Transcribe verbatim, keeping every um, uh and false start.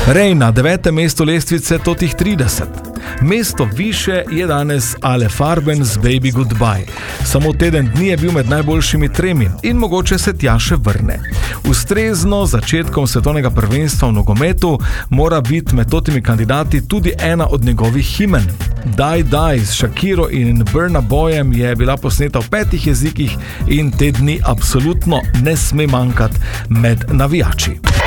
Rej na devetem mestu lestvice Totih trideset. Mesto više je danes Ale Farben z Baby Goodbye. Samo teden dni je bil med najboljšimi tremi in mogoče se tja še vrne. Ustrezno začetkom svetovnega prvenstva v nogometu mora biti med totimi kandidati tudi ena od njegovih himen. Die Die s Shakiro in Burna Boyem je bila posneta v petih jezikih in te dni absolutno ne sme manjkati med navijači.